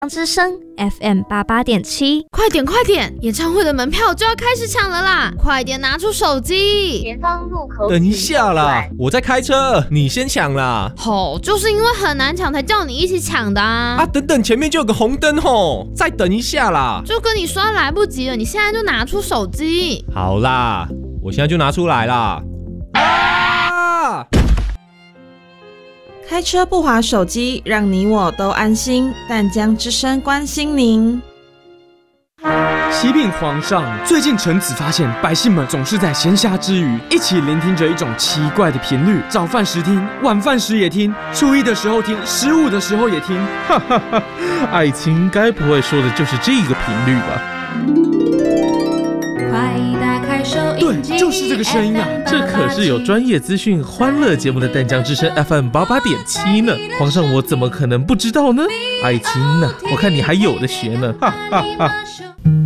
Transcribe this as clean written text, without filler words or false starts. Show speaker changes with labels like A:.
A: 之声 FM88.7，
B: 快点快点！演唱会的门票就要开始抢了啦！快点拿出手机。
C: 前方入口。
D: 等一下啦，我在开车，你先抢啦。
B: 就是因为很难抢才叫你一起抢的啊！
D: 等等，前面就有个红灯吼，再等一下啦。
B: 就跟你说来不及了，你现在就拿出手机。
D: 好啦，我现在就拿出来啦。
E: 开车不滑手机，让你我都安心。淡江之声关心您。
F: 启禀皇上，最近臣子发现百姓们总是在闲暇之余一起聆听着一种奇怪的频率，早饭时听，晚饭时也听，初一的时候听，15的时候也听。
G: 哈哈哈，爱情该不会说的就是这个频率吧？
H: 快打开收音机，
F: 对，就是这个声音啊！
G: 这可是有专业资讯、欢乐节目的淡江之声 FM88.7呢。皇上，我怎么可能不知道呢？爱情呢，我看你还有的学呢，哈哈哈。